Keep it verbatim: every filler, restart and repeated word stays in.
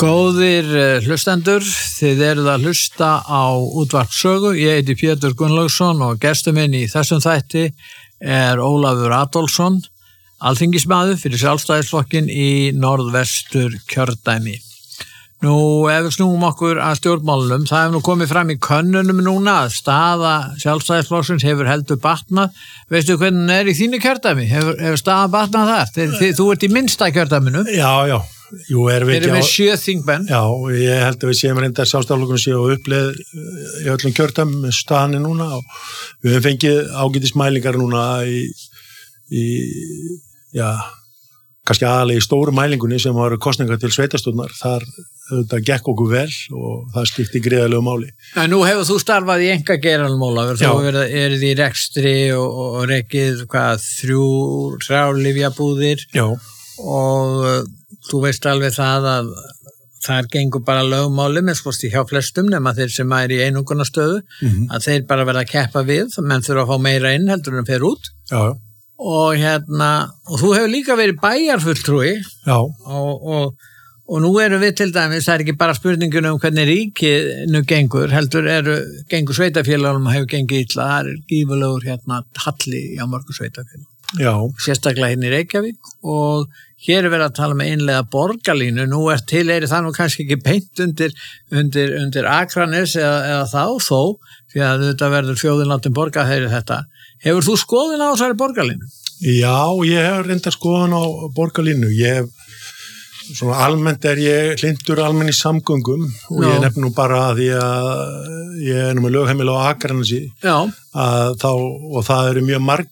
Góðir hlustendur, þið eruð að hlusta á Útvarp Sögu. Ég heiti Pétur Gunnlaugsson og gestur minn í þessum þætti er Ólafur Adolfsson, alþingismaður fyrir Sjálfstæðisflokkinn í Norðvestur kjördæmi. Nú, ef við snúum okkur að stjórnmálunum, það hefur nú komið fram í könnunum núna að staða Sjálfstæðisflokksins hefur heldur batnað. Veistu hvernig það er í þínu kjördæmi? Hefur, hefur staða batnað þar? Þið, þið, þú ert í minnsta kjördæminu. Já, já. Jú, erum við ekki á... Þeir eru með sjö þingmenn. Já, ég held að við séum reyndar Sjálfstæðisflokkurinn séu á uppleið í öllum kjördæmum með staðanni núna og við höfum fengið ágætismælingar núna í, í já, kannski aðalega í stóru mælingunni sem var kosningar til sveitarstjórnar. Þar þetta gekk okkur vel og það skipti gríðarlegu máli. En nú hefur þú starfað í einkageiranum, Ólafur, þú verið í rekstri og, og rekið hvað, þrjú, þrjár lyfjabúðir. Já. Og þú veist alveg það að það gengur bara lögmáli með skosti hjá flestum nema þeir sem er í einungunastöðu mm-hmm. að þeir bara verða að keppa við, menn þurfa að fá meira inn heldur en fer út. Já. Og hérna, og þú hefur líka verið bæjarfulltrúi. Já. Og, og, og nú erum við til dæmis, það er ekki bara spurningun um hvernig ríkið nú gengur, heldur eru, gengur sveitafélagunum og hefur gengið illa, það er gífurlegur hérna halli á mörgum sveitafélagum. Já. Sérstaklega hérna í Reykjavík og hér er verið að tala með einlega borgarlínu, nú er til er það nú kannski ekki beint undir, undir, undir Akranes eða, eða þá þó, því að þetta verður þjóðin látin borga þeirri þetta. Hefur þú skoðun á þessari borgarlínu? Já, ég hef reyndar skoðun á borgarlínu. Ég hef, svona almennt er ég hlindur almenn í samgöngum og no. Ég nefn nú bara því að ég er nú með lögheimili á Akranesi. Já. Að þá, og það eru mjög margir